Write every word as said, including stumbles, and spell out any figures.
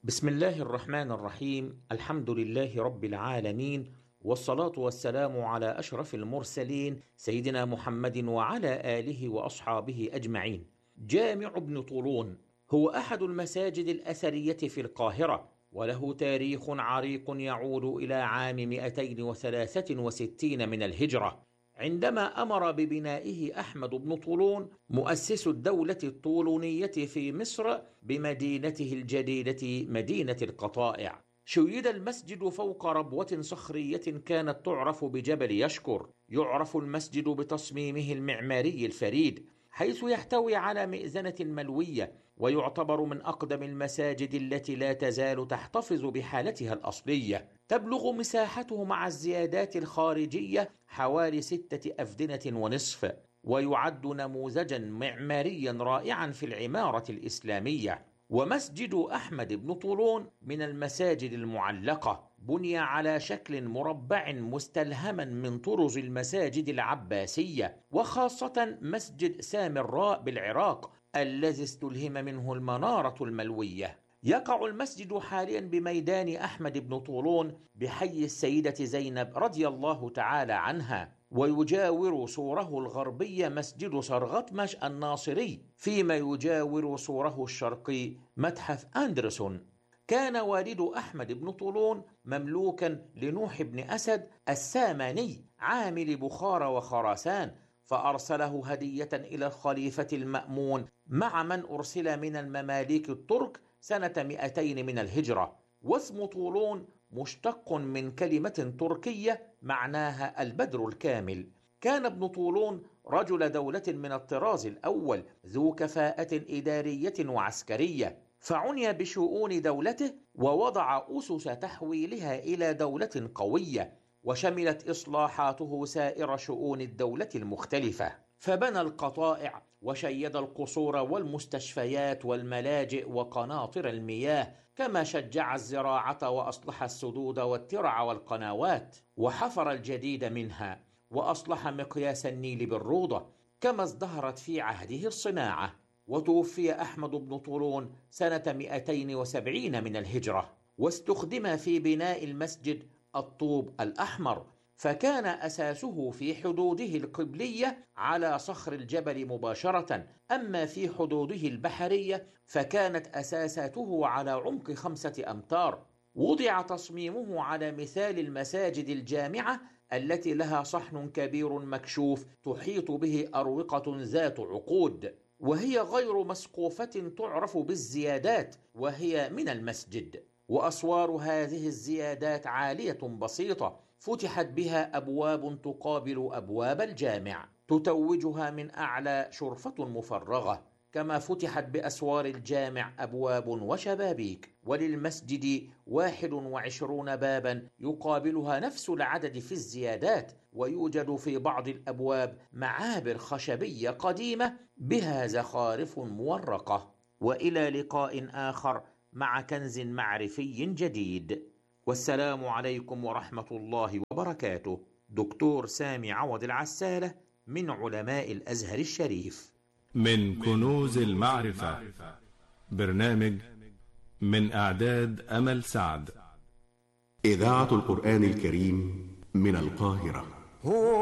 بسم الله الرحمن الرحيم. الحمد لله رب العالمين، والصلاة والسلام على أشرف المرسلين سيدنا محمد وعلى آله وأصحابه أجمعين. جامع ابن طولون هو أحد المساجد الأثرية في القاهرة، وله تاريخ عريق يعود إلى عام مئتين وثلاثة وستين من الهجرة، عندما أمر ببنائه أحمد بن طولون مؤسس الدولة الطولونية في مصر بمدينته الجديدة مدينة القطائع. شيد المسجد فوق ربوة صخرية كانت تعرف بجبل يشكر. يعرف المسجد بتصميمه المعماري الفريد، حيث يحتوي على مئذنة ملوية، ويعتبر من أقدم المساجد التي لا تزال تحتفظ بحالتها الأصلية. تبلغ مساحته مع الزيادات الخارجية حوالي ستة أفدنة ونصف، ويعد نموذجا معماريا رائعا في العمارة الإسلامية. ومسجد أحمد بن طولون من المساجد المعلقة، بني على شكل مربع مستلهما من طرز المساجد العباسية، وخاصة مسجد سامراء بالعراق الذي استلهم منه المنارة الملوية. يقع المسجد حاليا بميدان أحمد بن طولون بحي السيدة زينب رضي الله تعالى عنها، ويجاور سوره الغربي مسجد صرغطمش الناصري، فيما يجاور سوره الشرقي متحف أندرسون. كان والد أحمد بن طولون مملوكا لنوح بن أسد الساماني عامل بخارى وخراسان، فأرسله هدية إلى الخليفة المأمون مع من أرسل من المماليك الترك سنة مئتين من الهجرة. واسم طولون مشتق من كلمة تركية معناها البدر الكامل. كان ابن طولون رجل دولة من الطراز الأول، ذو كفاءة إدارية وعسكرية، فعني بشؤون دولته ووضع أسس تحويلها إلى دولة قوية، وشملت إصلاحاته سائر شؤون الدولة المختلفة. فبنى القطائع وشيد القصور والمستشفيات والملاجئ وقناطر المياه، كما شجع الزراعة وأصلح السدود والترع والقنوات، وحفر الجديد منها، وأصلح مقياس النيل بالروضة، كما ازدهرت في عهده الصناعة. وتوفي أحمد بن طولون سنة مئتين وسبعين من الهجرة، واستخدم في بناء المسجد الطوب الأحمر، فكان أساسه في حدوده القبلية على صخر الجبل مباشرة، أما في حدوده البحرية فكانت أساساته على عمق خمسة أمتار. وضع تصميمه على مثال المساجد الجامعة التي لها صحن كبير مكشوف تحيط به أروقة ذات عقود، وهي غير مسقوفة تعرف بالزيادات، وهي من المسجد. وأسوار هذه الزيادات عالية بسيطة، فتحت بها أبواب تقابل أبواب الجامع تتوجها من أعلى شرفة مفرغة، كما فتحت بأسوار الجامع أبواب وشبابيك. وللمسجد واحد وعشرون بابا يقابلها نفس العدد في الزيادات، ويوجد في بعض الأبواب معابر خشبية قديمة بها زخارف مورقة. وإلى لقاء آخر مع كنز معرفي جديد، والسلام عليكم ورحمة الله وبركاته. دكتور سامي عوض العسالة من علماء الأزهر الشريف. من كنوز المعرفة، برنامج من إعداد أمل سعد. إذاعة القرآن الكريم من القاهرة.